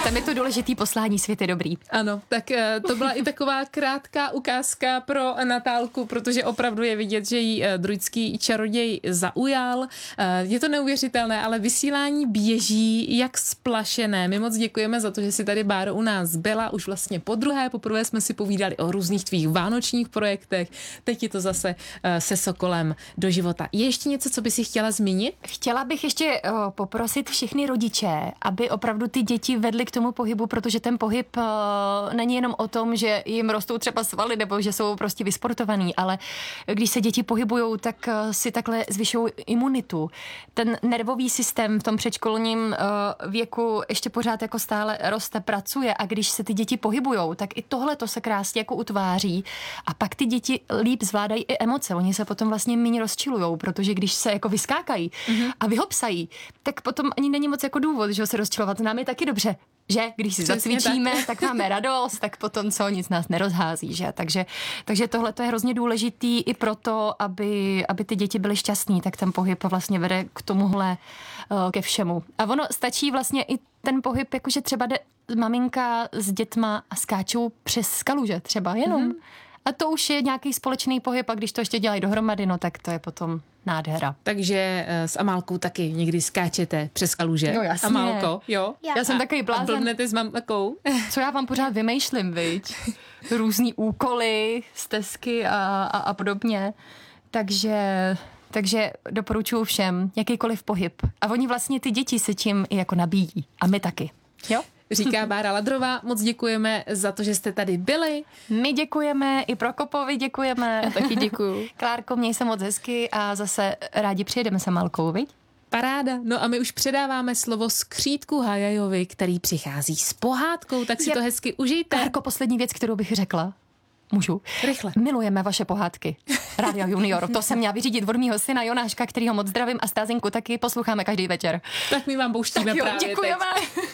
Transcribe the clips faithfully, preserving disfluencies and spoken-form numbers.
Tam je to důležitý poslání, svět je dobrý. Ano, tak to byla i taková krátká ukázka pro Natálku, protože opravdu je vidět, že jí druidský čaroděj zaujal. Je to neuvěřitelné, ale vysílání běží jak splašené. My moc děkujeme za to, že jsi tady, Báro, u nás byla už vlastně podruhé. Poprvé jsme si povídali o různých tvých vánočních projektech. Teď je to zase se Sokolem do života. Je ještě něco, co by si chtěla zmínit? Chtěla bych ještě o, poprosit všechny rodiče, aby opravdu ty děti vedli k tomu pohybu, protože ten pohyb o, není jenom o tom, že jim rostou třeba svaly nebo že jsou prostě vysportovaný, ale když se děti pohybujou, tak o, si takhle zvyšují imunitu. Ten nervový systém v tom předškolním o, věku ještě pořád jako stále roste, pracuje a když se ty děti pohybujou, tak i tohle to se krásně jako utváří a pak ty děti líp zvládají i emoce. Oni se potom vlastně méně rozčilujou, protože když se jako vyskákají mm-hmm. a vyhopsají, tak potom ani není moc jako důvod, že se rozčilovat. Nám je taky dobře, že když si Přesně zacvičíme, tak. tak máme radost, tak potom co, nic nás nerozhází, že? Takže, takže tohle to je hrozně důležitý i proto, aby, aby ty děti byly šťastní, tak ten pohyb vlastně vede k tomuhle uh, ke všemu. A ono stačí vlastně i ten pohyb, jakože třeba jde maminka s dětma a skáčou přes skaluže třeba jenom. Mm-hmm. A to už je nějaký společný pohyb a když to ještě dělají dohromady, no tak to je potom nádhera. Takže s Amálkou taky někdy skáčete přes kaluže. Jo, jasně. Amálko, jo? Já, já jsem takový blázen. A blbnete s mamkou. Co já vám pořád vymýšlím, viď? Různý úkoly, stezky a, a, a podobně. Takže... Takže doporučuji všem jakýkoliv pohyb. A oni vlastně ty děti se tím i jako nabíjí. A my taky. Jo? Říká Bára Ladrová. Moc děkujeme za to, že jste tady byli. My děkujeme, i Prokopovi děkujeme. Já taky děkuju. Klárko, měj se moc hezky a zase rádi přijedeme se Malkou, viď? Paráda. No a my už předáváme slovo Skřítku Hajajovi, který přichází s pohádkou, tak si je... to hezky užijte. Klárko, poslední věc, kterou bych řekla. Můžu? Rychle. Milujeme vaše pohádky. Rádio Junior. To jsem měla vyřídit od mýho syna Jonáška, kterýho moc zdravím a Stázinku taky posloucháme každý večer. Tak my vám pouštíme jo, právě děkujeme. teď.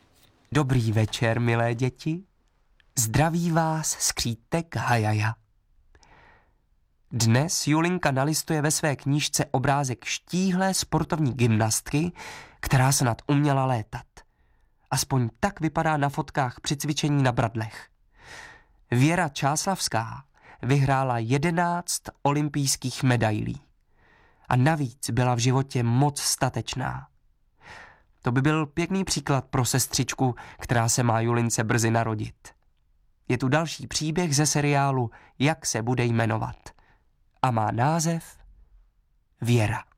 Dobrý večer, milé děti. Zdraví vás skřítek Hajaja. Dnes Julinka nalistuje ve své knížce obrázek štíhlé sportovní gymnastky, která se nad uměla létat. Aspoň tak vypadá na fotkách při cvičení na bradlech. Věra Čáslavská vyhrála jedenáct olympijských medailí. A navíc byla v životě moc statečná. To by byl pěkný příklad pro sestřičku, která se má Julince brzy narodit. Je tu další příběh ze seriálu Jak se bude jmenovat. A má název Věra.